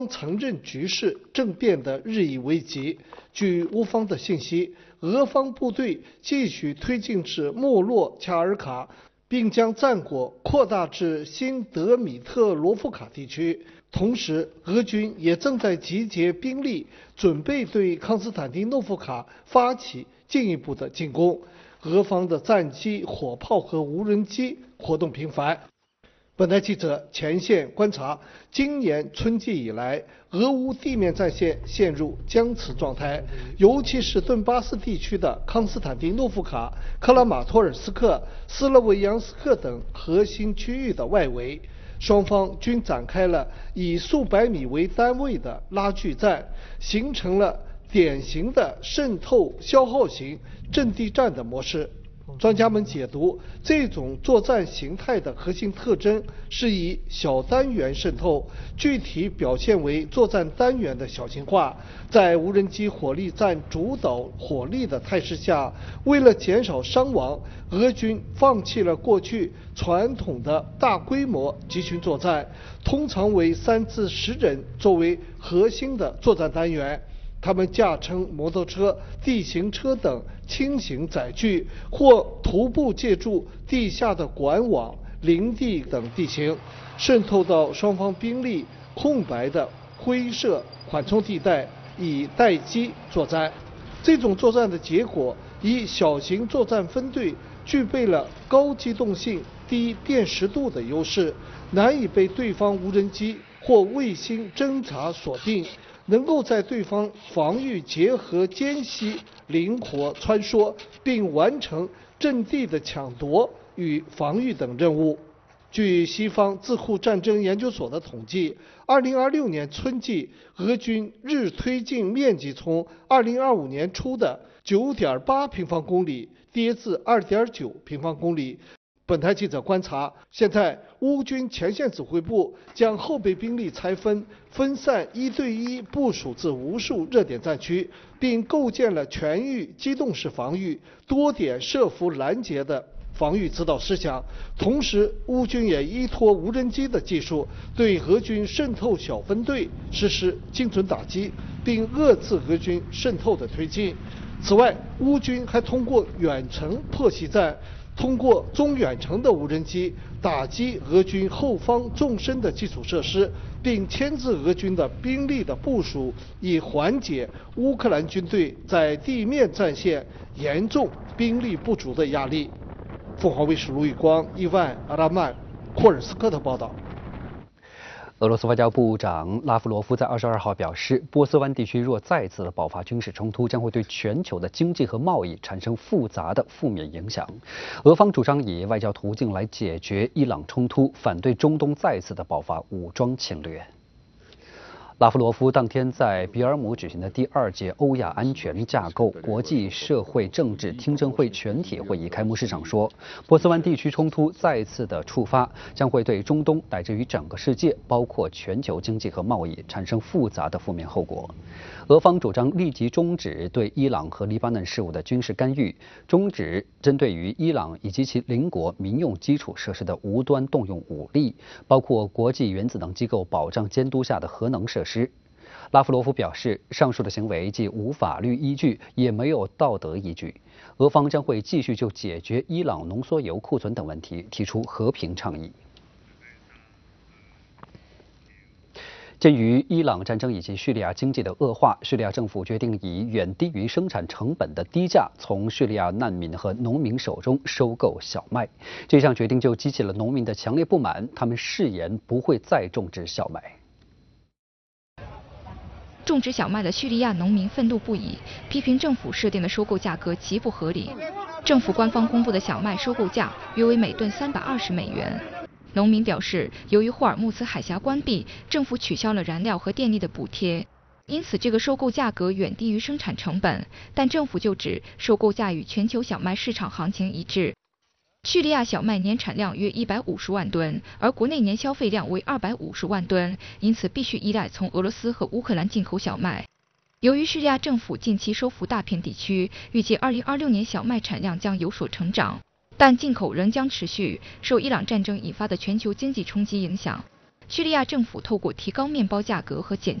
承认局势正变得日益危急。据乌方的信息，俄方部队继续推进至莫洛恰尔卡，并将战果扩大至新德米特罗夫卡地区。同时，俄军也正在集结兵力，准备对康斯坦丁诺夫卡发起进一步的进攻。俄方的战机、火炮和无人机活动频繁。本台记者前线观察，今年春季以来，俄乌地面战线陷入僵持状态，尤其是顿巴斯地区的康斯坦丁诺夫卡、克拉马托尔斯克、斯洛维扬斯克等核心区域的外围，双方均展开了以数百米为单位的拉锯战，形成了典型的渗透消耗型阵地战的模式。专家们解读，这种作战形态的核心特征是以小单元渗透，具体表现为作战单元的小型化。在无人机火力占主导火力的态势下，为了减少伤亡，俄军放弃了过去传统的大规模集群作战，通常为3至10人作为核心的作战单元。他们驾乘摩托车、地形车等轻型载具，或徒步借助地下的管网、林地等地形，渗透到双方兵力空白的灰色缓冲地带，以待机作战。这种作战的结果，以小型作战分队具备了高机动性、低辨识度的优势，难以被对方无人机或卫星侦察锁定，能够在对方防御结合间隙灵活穿梭，并完成阵地的抢夺与防御等任务。据西方智库战争研究所的统计，2026年春季，俄军日推进面积从2025年初的9.8平方公里跌至2.9平方公里。本台记者观察，现在乌军前线指挥部将后备兵力拆分，分散1对1部署至无数热点战区，并构建了全域机动式防御、多点设伏拦截的防御指导思想。同时，乌军也依托无人机的技术，对俄军渗透小分队实施精准打击，并遏制俄军渗透的推进。此外，乌军还通过远程破袭战，通过中远程的无人机打击俄军后方纵深的基础设施，并牵制俄军的兵力的部署，以缓解乌克兰军队在地面战线严重兵力不足的压力。凤凰卫视卢宇光、伊万·阿拉曼、库尔斯克的报道。 俄罗斯外交部长拉夫罗夫在22号表示，波斯湾地区若再次的爆发军事冲突，将会对全球的经济和贸易产生复杂的负面影响。俄方主张以外交途径来解决伊朗冲突，反对中东再次的爆发武装侵略。拉夫罗夫当天在比尔姆举行的第2届欧亚安全架构国际社会政治听证会全体会议开幕式上说，波斯湾地区冲突再次的触发，将会对中东乃至于整个世界，包括全球经济和贸易产生复杂的负面后果。俄方主张立即终止对伊朗和黎巴嫩事务的军事干预，终止针对于伊朗以及其邻国民用基础设施的无端动用武力，包括国际原子能机构保障监督下的核能设施。拉夫罗夫表示，上述的行为既无法律依据，也没有道德依据。俄方将会继续就解决伊朗浓缩铀库存等问题提出和平倡议。鉴于伊朗战争以及叙利亚经济的恶化，叙利亚政府决定以远低于生产成本的低价从叙利亚难民和农民手中收购小麦。这项决定就激起了农民的强烈不满，他们誓言不会再种植小麦。 种植小麦的叙利亚农民愤怒不已，批评政府设定的收购价格极不合理。政府官方公布的小麦收购价约为每吨320美元。农民表示，由于霍尔木兹海峡关闭，政府取消了燃料和电力的补贴，因此这个收购价格远低于生产成本。但政府就指，收购价与全球小麦市场行情一致。叙利亚小麦年产量约150万吨，而国内年消费量为250万吨，因此必须依赖从俄罗斯和乌克兰进口小麦。由于叙利亚政府近期收复大片地区，预计2026年小麦产量将有所成长，但进口仍将持续，受伊朗战争引发的全球经济冲击影响。 叙利亚政府透过提高面包价格和减